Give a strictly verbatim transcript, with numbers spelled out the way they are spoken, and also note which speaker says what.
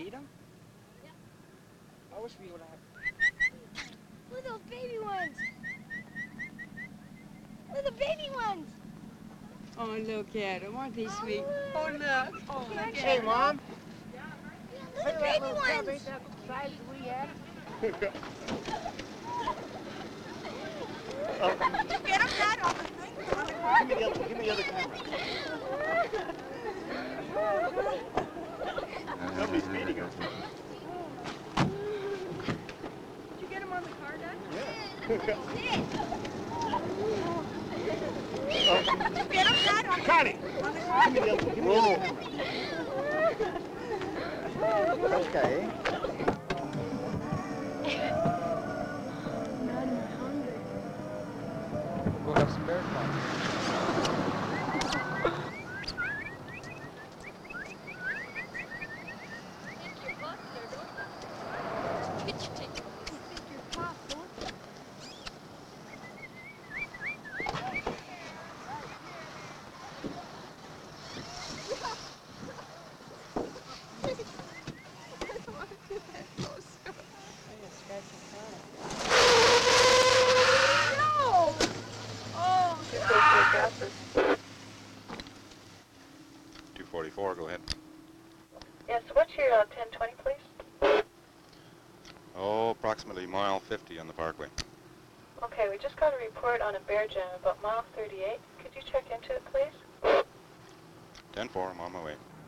Speaker 1: feed them? I wish we would have.
Speaker 2: Look at those baby ones. Look at the baby ones.
Speaker 3: Oh, look at them. Aren't they sweet?
Speaker 2: look.
Speaker 3: Oh, look. Oh, look at
Speaker 1: Hey,
Speaker 3: them.
Speaker 1: Mom.
Speaker 2: Look at the baby ones.
Speaker 1: Ain't that the size we had?
Speaker 3: Get them that on the thing. On the car.
Speaker 4: Give me the other, give me the other camera. Nobody's feeding us.
Speaker 3: Did you get them on the car, Dad?
Speaker 4: Yeah.
Speaker 3: Get them that on the,
Speaker 4: Connie!
Speaker 3: on the car.
Speaker 4: Give me the other, give me the other camera.
Speaker 1: Okay. We'll have some bear fun.
Speaker 5: two forty-four, go ahead.
Speaker 6: Yes, what's your uh, ten twenty, please?
Speaker 5: Oh, approximately mile fifty on the parkway.
Speaker 6: Okay, we just got a report on a bear jam about mile thirty-eight. Could you check into it, please?
Speaker 5: ten four, I'm on my way.